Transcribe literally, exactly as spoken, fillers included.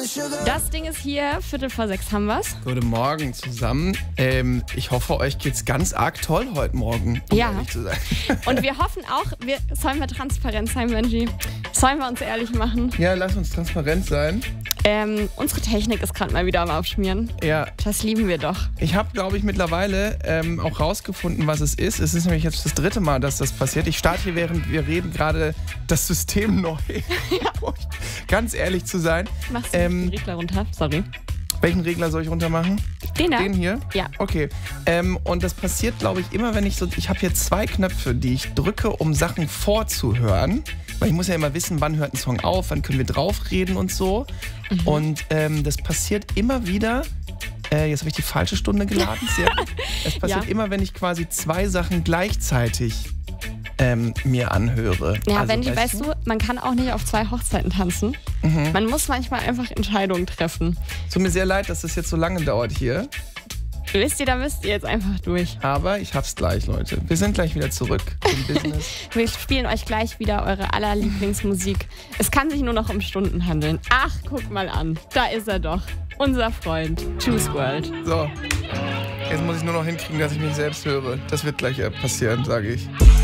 Das Ding ist hier, Viertel vor sechs haben wir's. Guten Morgen zusammen. Ähm, ich hoffe, euch geht's ganz arg toll heute Morgen, um Ja. ehrlich zu sein. Und wir hoffen auch, wir, sollen wir transparent sein, Benji? Sollen wir uns ehrlich machen? Ja, lass uns transparent sein. Ähm, unsere Technik ist gerade mal wieder am Aufschmieren. Ja, Das lieben wir doch. ich habe, glaube ich, mittlerweile ähm, auch rausgefunden, was es ist. Es ist nämlich jetzt das dritte Mal, dass das passiert. Ich starte hier, während wir reden, gerade das System neu. Um ganz ehrlich zu sein. Machst du Ähm, den Regler runter? Sorry. Welchen Regler soll ich runter machen? Den da? Den hier? Ja. Okay. Ähm, und das passiert, glaube ich, immer, wenn ich so. Ich habe hier zwei Knöpfe, die ich drücke, um Sachen vorzuhören. Weil ich muss ja immer wissen, wann hört ein Song auf, wann können wir drauf reden und so. Mhm. Und ähm, das passiert immer wieder. Äh, jetzt habe ich die falsche Stunde geladen. Sehr gut. Es passiert Ja. immer, wenn ich quasi zwei Sachen gleichzeitig ähm, mir anhöre. Ja, Also, Benji, weißt du, man kann auch nicht auf zwei Hochzeiten tanzen. Mhm. Man muss manchmal einfach Entscheidungen treffen. Es tut mir sehr leid, dass das jetzt so lange dauert hier. Wisst ihr, da müsst ihr jetzt einfach durch. Aber ich hab's gleich, Leute. Wir sind gleich wieder zurück im Business. Wir spielen euch gleich wieder eure aller Lieblingsmusik. Es kann sich nur noch um Stunden handeln. Ach, guck mal an. Da ist er doch. Unser Freund. Juice world. So, jetzt muss ich nur noch hinkriegen, dass ich mich selbst höre. Das wird gleich äh, passieren, sage ich.